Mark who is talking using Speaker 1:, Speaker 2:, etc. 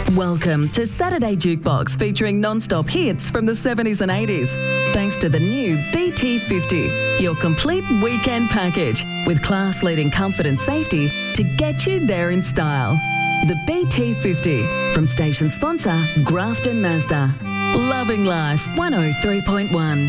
Speaker 1: Welcome to Saturday Jukebox, featuring non-stop hits from the 70s and 80s. Thanks to the new BT50, your complete weekend package with class-leading comfort and safety to get you there in style. The BT50 from station sponsor Grafton Mazda. Loving Life 103.1.